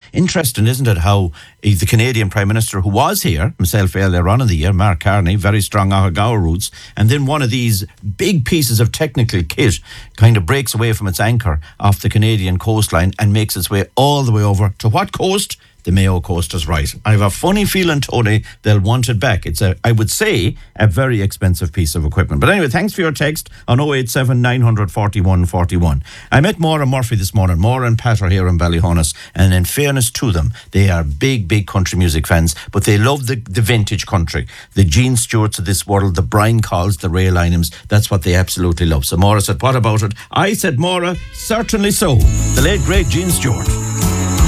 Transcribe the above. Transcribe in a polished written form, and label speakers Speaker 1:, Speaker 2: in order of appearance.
Speaker 1: Interesting, isn't it, how the Canadian Prime Minister, who was here himself earlier on in the year, Mark Carney, very strong Ahagawa roots, and then one of these big pieces of technical kit kind of breaks away from its anchor off the Canadian coastline and makes its way all the way over to what coast? The Mayo Coast is right. I have a funny feeling, Tony, they'll want it back. It's I would say, a very expensive piece of equipment. But anyway, thanks for your text on 087 900 41 41. I met Maura Murphy this morning. Maura and Pat are here in Ballyhonus, and in fairness to them, they are big country music fans, but they love the vintage country. The Gene Stewarts of this world, the Brian Colls, the Ray Lynhams, that's what they absolutely love. So Maura said, what about it? I said, Maura, certainly so. The late, great Gene Stewart.